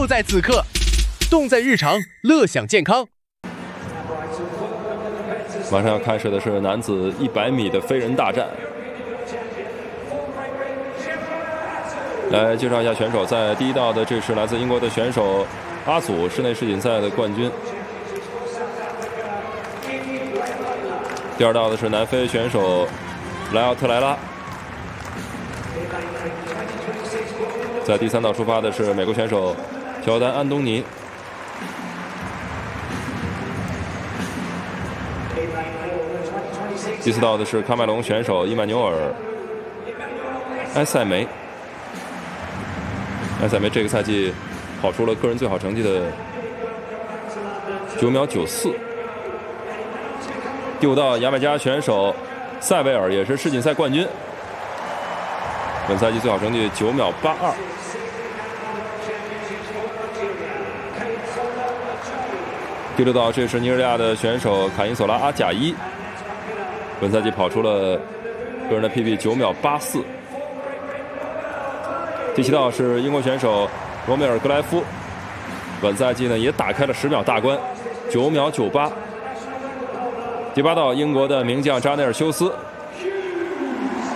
就在此刻，动在日常，乐享健康。 马上要开始的是男子100米的飞人大战。来介绍一下选手，在第一道的这是来自英国的选手阿祖，室内世锦赛的冠军。第二道的是南非选手莱奥特莱拉。在第三道出发的是美国选手乔丹安东尼。第四道的是喀麦隆选手伊曼纽尔埃塞梅。埃塞梅这个赛季跑出了个人最好成绩的9秒94。第五道牙买加选手塞维尔也是世锦赛冠军，本赛季最好成绩9秒82。第六道这是尼日利亚的选手卡因索拉阿贾伊，本赛季跑出了个人的 PB 9秒84。第七道是英国选手罗梅尔格莱夫，本赛季呢也打开了10秒大关，9秒98。第八道英国的名将扎内尔修斯，